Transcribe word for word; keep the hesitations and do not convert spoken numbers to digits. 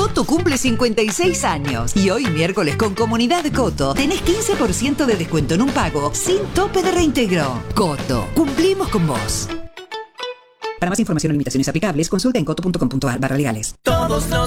Coto cumple cincuenta y seis años y hoy miércoles con Comunidad Coto tenés quince por ciento de descuento en un pago sin tope de reintegro. Coto, cumplimos con vos. Para más información o limitaciones aplicables, consulta en coto punto com punto a r barra legales. Todos los